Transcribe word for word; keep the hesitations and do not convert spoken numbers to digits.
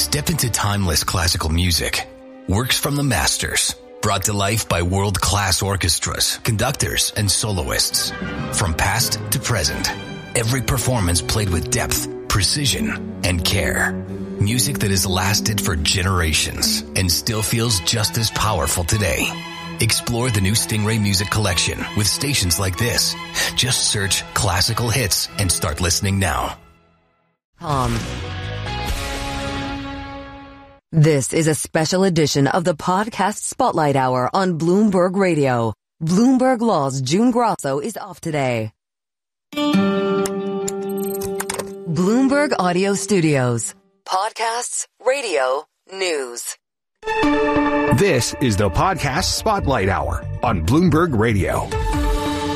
Step into timeless classical music. Works from the masters, brought to life by world-class orchestras, conductors, and soloists. From past to present, every performance played with depth, precision, and care. Music that has lasted for generations and still feels just as powerful today. Explore the new Stingray Music Collection with stations like this. Just search classical hits and start listening now. Um. This is a special edition of the podcast Spotlight Hour on Bloomberg Radio. Bloomberg Law's June Grosso is off today. Bloomberg Audio Studios. Podcasts, radio, news. This is the Podcast Spotlight Hour on Bloomberg Radio.